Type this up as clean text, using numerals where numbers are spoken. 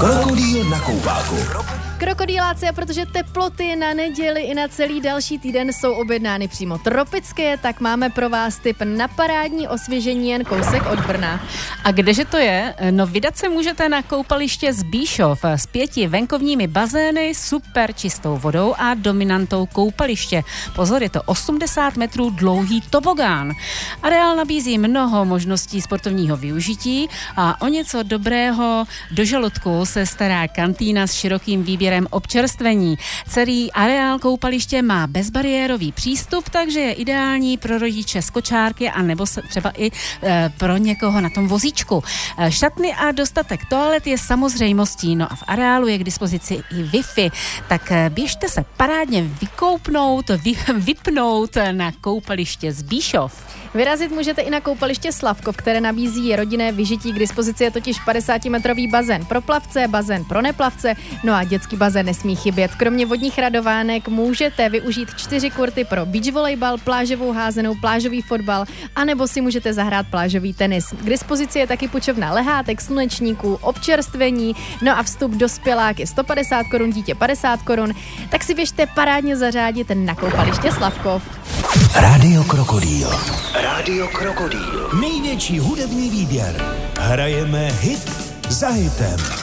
Krokodýl na koupáku. Krokodýláci, a protože teploty na neděli i na celý další týden jsou objednány přímo tropické, tak máme pro vás tip na parádní osvěžení jen kousek od Brna. A kdeže to je? No, vydat se můžete na koupaliště Zbíšov s 5 venkovními bazény, super čistou vodou a dominantou koupaliště. Pozor, je to 80 metrů dlouhý tobogán. Areál nabízí mnoho možností sportovního využití a o něco dobrého do žaludku se stará kantýna s širokým výběrem občerstvení. Celý areál koupaliště má bezbariérový přístup, takže je ideální pro rodiče z kočárky a nebo třeba i pro někoho na tom vozíčku. Šatny a dostatek toalet je samozřejmostí, no a v areálu je k dispozici i Wi-Fi, tak běžte se parádně vypnout na koupaliště Zbíšov. Vyrazit můžete i na koupaliště Slavkov, které nabízí rodinné vyžití. K dispozici je totiž 50-metrový bazén pro plavce, bazén pro neplavce, no a dětský bazén nesmí chybět. Kromě vodních radovánek můžete využít 4 kurty pro beach volejbal, plážovou házenou, plážový fotbal, anebo si můžete zahrát plážový tenis. K dispozici je taky půjčovna lehátek, slunečníků, občerstvení, no a vstup dospělák je 150 korun, dítě 50 korun, tak si běžte parádně zařádit na koupaliště Slavkov. Rádio Krokodýl. Rádio Krokodýl. Největší hudební výběr. Hrajeme hit za hitem.